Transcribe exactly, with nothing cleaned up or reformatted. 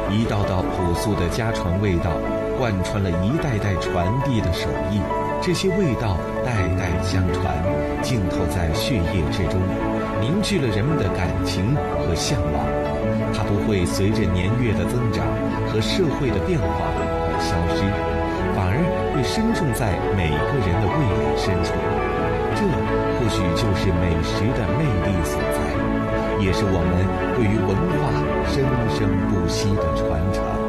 一道道朴素的家传味道，贯穿了一代代传递的手艺。这些味道代代相传，浸透在血液之中，凝聚了人们的感情和向往。它不会随着年月的增长和社会的变化而消失，反而会深种在每个人的味蕾深处。这或许就是美食的魅力所在，也是我们对于文化生生不息的传承。